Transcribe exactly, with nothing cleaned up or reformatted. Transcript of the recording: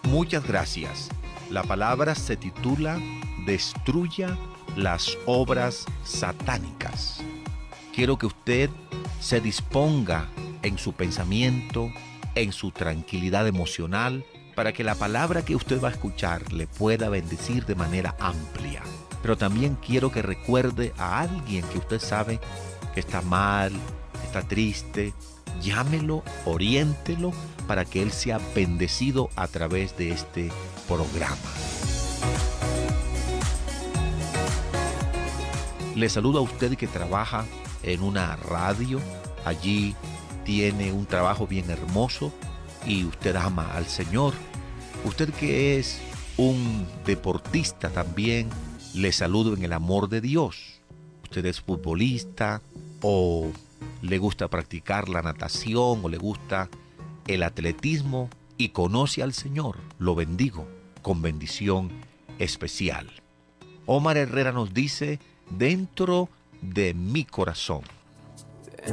Muchas gracias. La palabra se titula Destruya las obras satánicas. Quiero que usted se disponga en su pensamiento, en su tranquilidad emocional, para que la palabra que usted va a escuchar le pueda bendecir de manera amplia. Pero también quiero que recuerde a alguien que usted sabe que está mal, está triste. Llámelo, oriéntelo para que él sea bendecido a través de este programa. Le saludo a usted que trabaja en una radio. Allí tiene un trabajo bien hermoso y usted ama al Señor. Usted que es un deportista también, le saludo en el amor de Dios. Usted es futbolista o le gusta practicar la natación o le gusta el atletismo y conoce al Señor, lo bendigo con bendición especial. Omar Herrera nos dice, dentro de mi corazón.